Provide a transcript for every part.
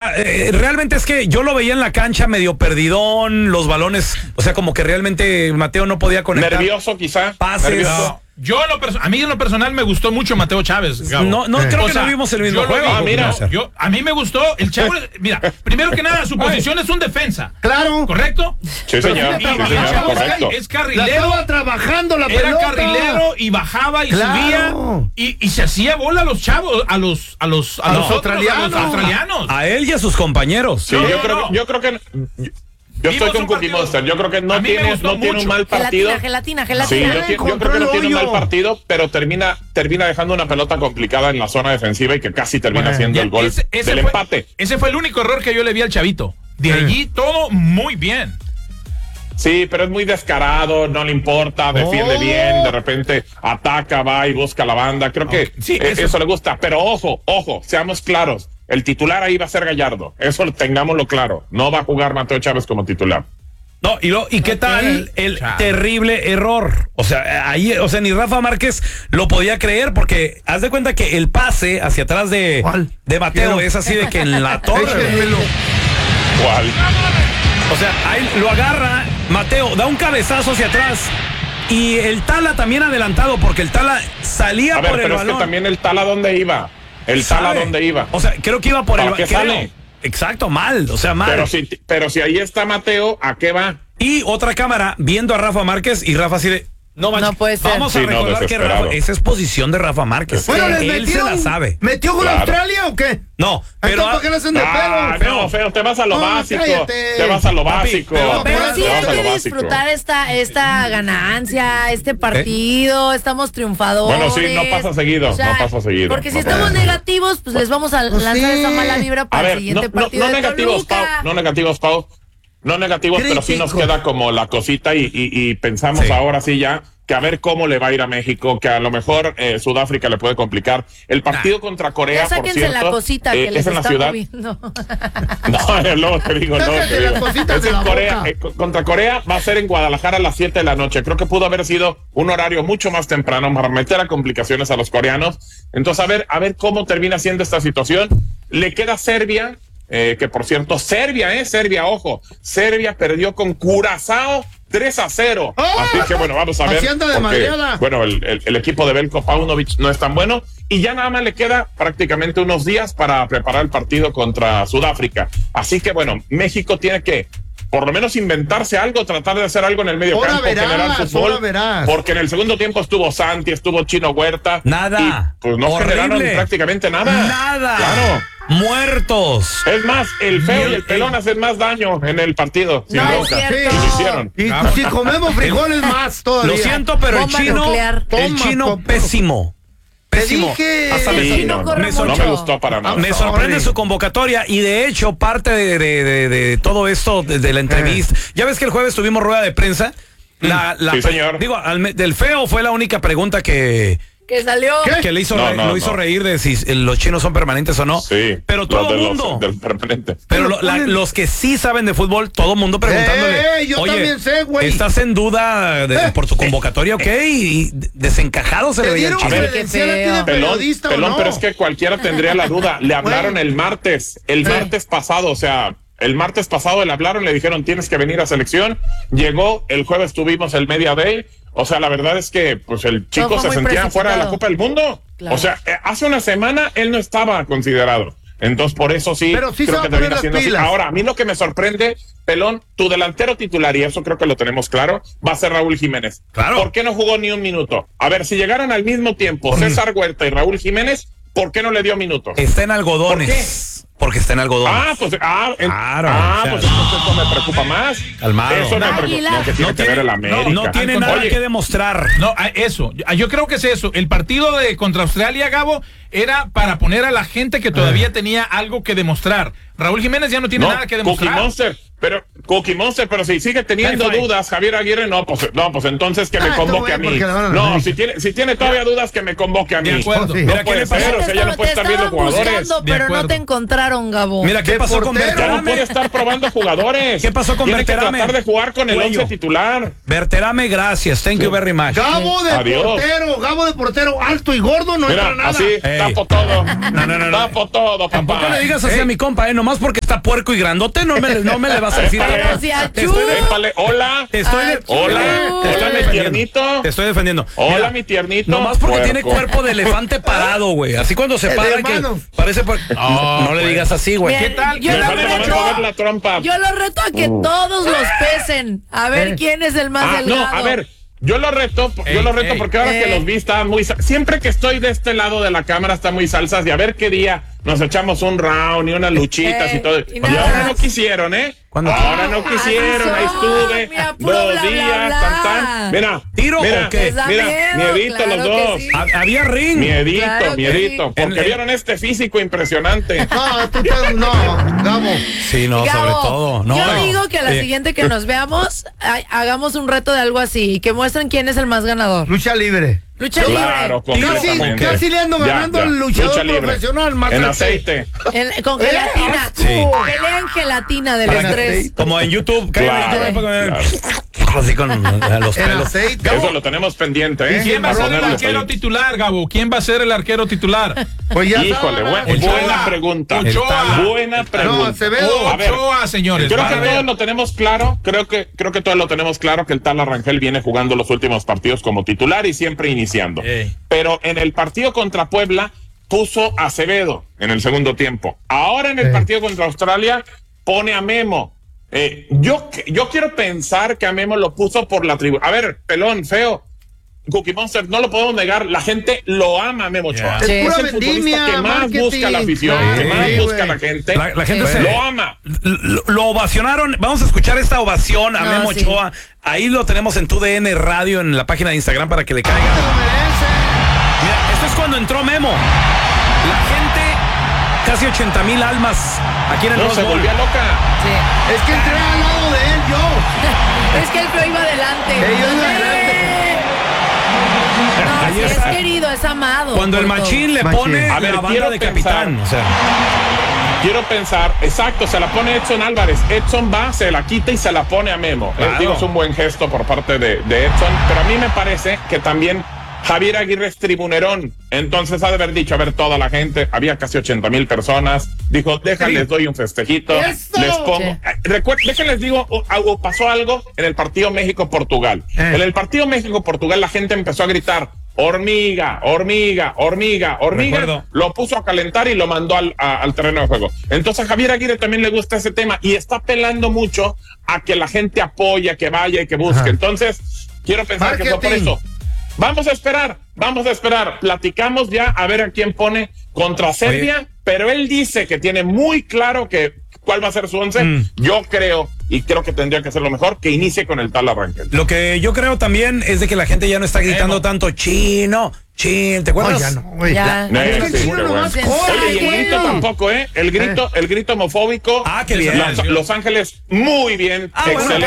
sea, realmente es que yo lo veía en la cancha medio perdidón, los balones, o sea, como que realmente Mateo no podía conectar. Nervioso quizá. Pases. Nervioso. A mí en lo personal me gustó mucho Mateo Chávez, Gabo. No creo que no vimos el mismo juego. A mí me gustó el Chavo. Mira, primero que nada, su posición es un defensa. Claro. ¿Correcto? Sí, señor. Y el Chavo es carrilero. La estaba trabajando la pelota. Era carrilero y bajaba y subía y se hacía bola a los chavos, a los australianos. A él y a sus compañeros. Sí, yo creo que yo estoy con Cookie Monster. Yo creo que no tiene un mal partido. Gelatina. Sí, yo creo que no tiene un mal partido, pero termina dejando una pelota complicada en la zona defensiva y que casi termina siendo el gol del empate. Ese fue el único error que yo le vi al Chavito. De allí todo muy bien. Sí, pero es muy descarado, no le importa, defiende bien, de repente ataca, va y busca la banda. Creo que eso le gusta. Pero ojo, seamos claros. El titular ahí va a ser Gallardo. Eso tengámoslo claro. No va a jugar Mateo Chávez como titular. No, ¿y qué tal el terrible error? O sea, ahí, ni Rafa Márquez lo podía creer, porque haz de cuenta que el pase hacia atrás de Mateo es así de que en la torre. ¿Cuál? O sea, ahí lo agarra Mateo, da un cabezazo hacia atrás. Y el Tala también adelantado, porque el Tala salía por el balón. Pero es que también el Tala, ¿dónde iba? El Tala, ¿dónde iba? O sea, creo que iba por el balón. Sale? Exacto, mal, o sea, mal. Pero si ahí está Mateo, ¿a qué va? Y otra cámara viendo a Rafa Márquez y Rafa así de... No puede ser. Vamos a recordar que Rafa, esa es posición de Rafa Márquez. Bueno, él se la sabe. ¿Metió con Australia o qué? No, pero... ¿Por qué no hacen de pedo? No, feo, te vas a lo básico. Cállate. Te vas a lo básico. Pero sí hay que disfrutar esta ganancia, este partido, estamos triunfadores. Bueno, sí, no pasa seguido, Porque si estamos negativos, pues les vamos a lanzar esa mala vibra para el siguiente partido. No negativos, pero sí nos queda como la cosita y pensamos ahora sí ya que a ver cómo le va a ir a México, que a lo mejor Sudáfrica le puede complicar. El partido contra Corea, ya por cierto, la cosita que les es en la está ciudad. Moviendo. Luego te digo, es en Corea. Contra Corea va a ser en Guadalajara a las 7 de la noche. Creo que pudo haber sido un horario mucho más temprano para meter a complicaciones a los coreanos. Entonces, a ver cómo termina siendo esta situación. Le queda Serbia, que por cierto, Serbia, ojo, Serbia perdió con Curazao 3-0. Así que bueno, vamos a ver. Bueno, el equipo de Veljko Paunovic no es tan bueno y ya nada más le queda prácticamente unos días para preparar el partido contra Sudáfrica. Así que bueno, México tiene que por lo menos inventarse algo, tratar de hacer algo en el medio campo, generar fútbol, porque en el segundo tiempo estuvo Santi, estuvo Chino Huerta. Nada. Y pues no generaron prácticamente nada. Nada. Claro. Muertos. Es más, el Feo y el Pelón hacen más daño en el partido. No es cierto. Lo hicieron. Y si comemos frijoles más todavía. Lo siento, pero el chino pésimo. Pésimo. Hasta no me gustó para nada. Me sorprende su convocatoria y de hecho parte de todo esto, de la entrevista. Ya ves que el jueves tuvimos rueda de prensa. Sí, señor. Digo, del Feo fue la única pregunta que salió. Que le hizo, lo hizo reír de si los chinos son permanentes o no. Sí, pero todo el mundo. Del permanente. Pero los que sí saben de fútbol, todo el mundo preguntándole. Yo también sé, güey. ¿Estás en duda por tu convocatoria, ok? Y desencajado se le veía el chino. Pelón, pero es que cualquiera tendría la duda. Le hablaron el martes pasado, o sea, el martes pasado le hablaron, le dijeron tienes que venir a selección. Llegó, el jueves tuvimos el media day. O sea, la verdad es que pues el chico se sentía fuera de la Copa del Mundo. Claro. O sea, hace una semana él no estaba considerado. Entonces, por eso creo que termina siendo así. Ahora, a mí lo que me sorprende, Pelón, tu delantero titular, y eso creo que lo tenemos claro, va a ser Raúl Jiménez. Claro. ¿Por qué no jugó ni un minuto? A ver, si llegaron al mismo tiempo César Huerta y Raúl Jiménez, ¿por qué no le dio minutos? Está en algodones. ¿Por qué? Porque está en algodones. Pues entonces eso me preocupa más. Calmado. Eso me preocupa. No, que tiene que ver el América. No tiene nada que demostrar. No, eso. Yo creo que es eso. El partido contra Australia, Gabo, era para poner a la gente que todavía tenía algo que demostrar. Raúl Jiménez ya no tiene nada que demostrar. Cookie Monster, pero si sigue teniendo dudas, Javier Aguirre, pues entonces que me convoque a mí. No, si tiene todavía dudas, que me convoque a mí. De acuerdo. No puede ser, o sea, ya no puede estar viendo jugadores. Pero no te encontraron, Gabo. Mira, ¿qué pasó con Berterame? Ya no puede estar probando jugadores. ¿Qué pasó con Tiene Berterame? que tratar de jugar con el 11 titular. Berterame, gracias. Thank you very much. Gabo de portero, alto y gordo, no entra nada. Así, tapo todo. No. Tapo todo, papá. Tampoco le digas así a mi compa, nomás porque está puerco y grandote, no me le vas a decir. Pero si achú. Hola. Hola, mi tiernito. Te estoy defendiendo. Hola, Mira, mi tiernito. Nomás porque tiene cuerpo de elefante parado, güey. Así cuando se para que parece... No le digas así, güey. ¿Qué tal? Yo lo reto a que todos los pesen. A ver quién es el más delgado. No, a ver. Yo lo reto porque ahora que los vi estaban muy... Siempre que estoy de este lado de la cámara están muy salsas y a ver qué día nos echamos un round y unas luchitas y todo. Y ahora no quisieron, ¿eh? Ahora no quisieron, ahí estuve 2 días, tan. Mira, ¿tiro o qué? Mira, miedito claro los dos. Sí. Había ring. Miedito, porque vieron este físico impresionante. No, Gabo. Sí, no, Gabo, sobre todo. No, yo digo que a la siguiente que nos veamos, hagamos un reto de algo así y que muestren quién es el más ganador. Lucha libre. Lucha Claro, libre. Casi le ando ganando al luchador profesional. En aceite. Con gelatina. Sí. Pelean gelatina del estrés. Como en YouTube. Claro. Así con los pelos. Eso lo tenemos pendiente, ¿eh? ¿Quién va a ser el arquero titular, Gabo? ¿Quién va a ser el arquero titular? Pues ya híjole, buena pregunta. Buena pregunta. No, Acevedo. Ochoa, señores. Creo que todos lo tenemos claro. Creo que todos lo tenemos claro que el Tala Rangel viene jugando los últimos partidos como titular y siempre iniciando. Pero en el partido contra Puebla puso a Acevedo en el segundo tiempo. Ahora en el partido contra Australia pone a Memo. Yo quiero pensar que a Memo lo puso por la tribuna. A ver, pelón, feo. Cookie Monster, no lo podemos negar, la gente lo ama a Memo Ochoa. Es el pura futbolista vendimia, que más busca la afición, que más busca la gente. La gente lo ama. Lo ovacionaron. Vamos a escuchar esta ovación a Memo Ochoa. Ahí lo tenemos en TUDN Radio, en la página de Instagram para que le caiga. Mira, esto es cuando entró Memo. La gente, casi 80,000 almas aquí en el No, se volvía loca. Sí. Es que entré al lado de él, yo. Es que el feo iba adelante. Yo iba adelante. No, sí, es querido, es amado. Cuando el machín le pone A ver, la banda de capitán. O sea. Quiero pensar, exacto, se la pone Edson Álvarez. Edson va, se la quita y se la pone a Memo. Claro. Digo, es un buen gesto por parte de Edson, pero a mí me parece que también Javier Aguirre es tribunerón. Entonces ha de haber dicho, a ver, toda la gente, había casi 80,000 personas. Dijo, déjales, doy un festejito. ¡Eso! Les pongo. Déjenles digo, pasó algo en el partido México-Portugal. En el partido México-Portugal la gente empezó a gritar, hormiga, hormiga, hormiga, hormiga. Recuerdo. Lo puso a calentar y lo mandó al terreno de juego. Entonces a Javier Aguirre también le gusta ese tema y está apelando mucho a que la gente apoye, que vaya y que busque. Ajá. Entonces, quiero pensar que fue por eso. Vamos a esperar. Platicamos ya a ver a quién pone contra Serbia, pero él dice que tiene muy claro cuál va a ser su 11. Yo creo que tendría que ser lo mejor, que inicie con el Tala Rangel. Lo que yo creo también es de que la gente ya no está gritando tanto chino, ¿te acuerdas? Ya no, güey. Ya. Es que el chino nomás corre, Oye, y el grito tampoco, ¿eh? El grito homofóbico. Ah, qué bien. Los Ángeles, muy bien. Excelente.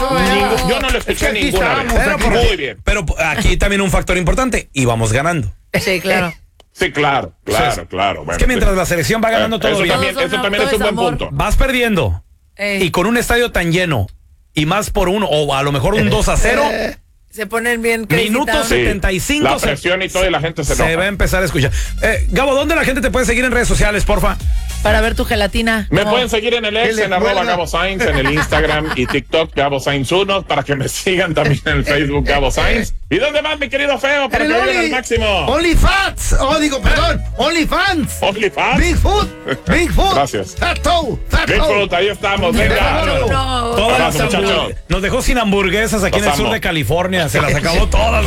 Yo no lo escuché ninguna vez. Muy bien. Pero aquí también un factor importante, íbamos ganando. Sí, claro. Sí, claro. Bueno, Es que mientras la selección va ganando todo bien, eso también es un buen punto. vas perdiendo y con un estadio tan lleno y más por uno o a lo mejor un 2-0, se ponen bien minutos 75. La presión y todo y la gente se enoja. va a empezar a escuchar. Gabo, ¿dónde la gente te puede seguir en redes sociales, porfa? Para ver tu gelatina. Me pueden seguir en el ex, en @GaboSainz, en el Instagram y TikTok GaboSainz1, para que me sigan también en el Facebook GaboSainz. ¿Y dónde más, mi querido feo? Para que vayan al máximo. OnlyFans. OnlyFans. OnlyFans. Bigfoot. Gracias. Tato. Bigfoot, ahí estamos, venga. No. Todas Abrazo, las muchachos. nos dejó sin hamburguesas aquí Los en el sur amo. de California. Se las acabó todas.